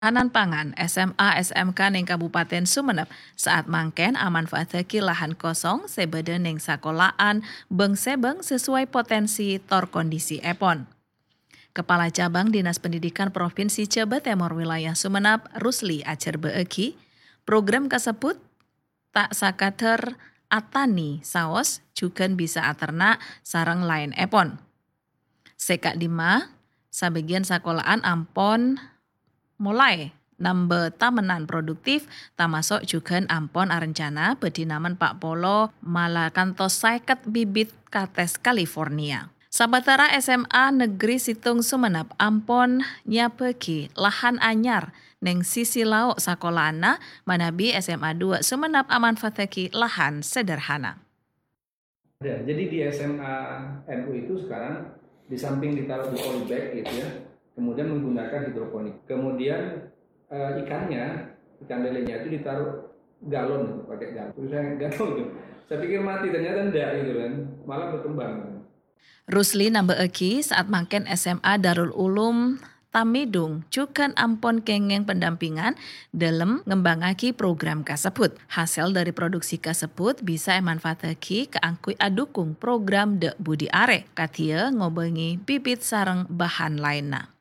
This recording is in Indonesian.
Hanan pangan SMA SMK ning Kabupaten Sumenep saat mangken amanfaatake lahan kosong sebeda ning sakolaan beng-sebeng sesuai potensi tor kondisi epon. Kepala Cabang Dinas Pendidikan Provinsi Jawa Timur Wilayah Sumenep, Rusli Acer Beeki, program kasebut tak sakater atani saos juga bisa aternak sarang lain epon. Sekak lima, sabagian sakolaan ampon mulai nambah tamenan produktif, termasuk juga ampon arencana bedinamen Pak Polo malah kantos 50 bibit kates California. Sabatara SMA Negeri Situng Sumenep ampon nyapeki lahan anyar neng sisi lauk sakolana manabi SMA 2 Sumenep amanfaateki lahan sederhana. Jadi di SMA NU itu sekarang di samping ditaruh di polybag gitu ya, kemudian menggunakan hidroponik. Kemudian ikan lelenya itu ditaruh galon gitu, pakai galon. Terus saya nggak tahu itu. Saya pikir mati, ternyata enggak gitu kan, malah berkembang. Rusli nambah eki saat mangken SMA Darul Ulum Tamidung cukan ampon kengeng pendampingan dalam ngembangaki program kasebut. Hasil dari produksi kasebut bisa manfaataki keangkui adukung program de Budi Are. Katia ngobengi bibit sarang bahan lainna.